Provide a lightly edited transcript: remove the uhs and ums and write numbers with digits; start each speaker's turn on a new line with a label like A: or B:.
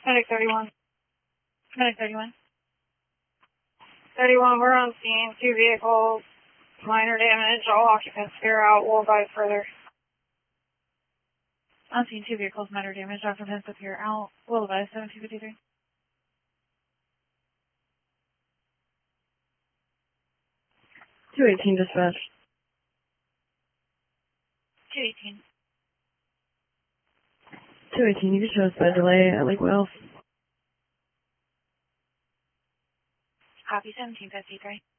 A: Medic 31. Medic 31. 31, we're on scene. 2 vehicles. Minor damage. All occupants clear out. We'll advise further. On scene, 2 vehicles. Minor damage. Occupants appear out. We'll advise 7253.
B: 218 dispatch.
A: 218.
B: 218, you can show us the delay at Lake Wales.
A: Copy 1753.